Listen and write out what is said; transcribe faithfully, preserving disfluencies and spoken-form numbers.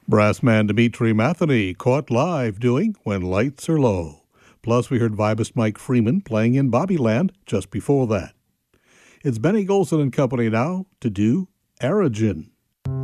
Brassman Dimitri Matheny caught live doing When Lights Are Low. Plus, we heard vibist Mike Freeman playing in Bobbyland just before that. It's Benny Golson and Company now to do Aragen.